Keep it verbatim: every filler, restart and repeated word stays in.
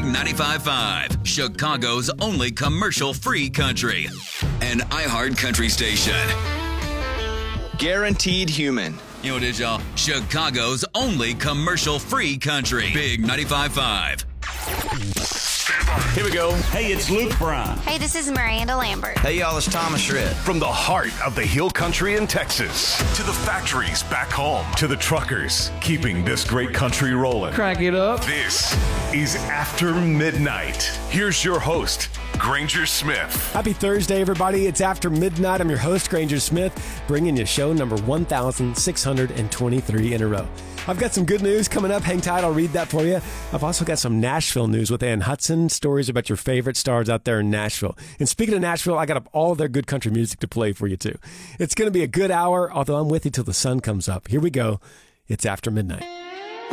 ninety-five point five, Chicago's only commercial-free country. An iHeart country station. Guaranteed human. You know what it is, y'all? Chicago's only commercial-free country. Big ninety-five point five. Here we go. Hey, it's Luke Brown. Hey, this is Miranda Lambert. Hey, y'all, it's Thomas Shred. From the heart of the Hill Country in Texas to the factories back home to the truckers keeping this great country rolling. Crank it up. This is After Midnight. Here's your host, Granger Smith. Happy Thursday, everybody. It's After Midnight. I'm your host, Granger Smith, bringing you show number one thousand six hundred twenty-three in a row. I've got some good news coming up. Hang tight. I'll read that for you. I've also got some Nashville news with Ann Hudson, stories about your favorite stars out there in Nashville. And speaking of Nashville, I got up all their good country music to play for you, too. It's going to be a good hour, although I'm with you till the sun comes up. Here we go. It's After Midnight.